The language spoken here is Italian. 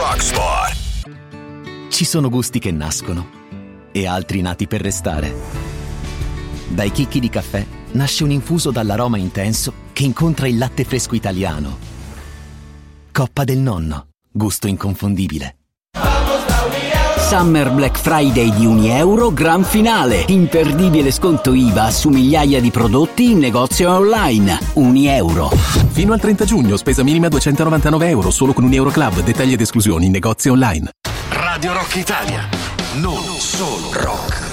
Rocksport. Ci sono gusti che nascono e altri nati per restare. Dai chicchi di caffè nasce un infuso dall'aroma intenso che incontra il latte fresco italiano. Coppa del Nonno, gusto inconfondibile. Summer Black Friday di €1, gran finale. Imperdibile sconto IVA su migliaia di prodotti in negozio e online. €1. Fino al 30 giugno, spesa minima €299, solo con €1 Club. Dettagli ed esclusioni in negozio online. Radio Rock Italia, non solo rock.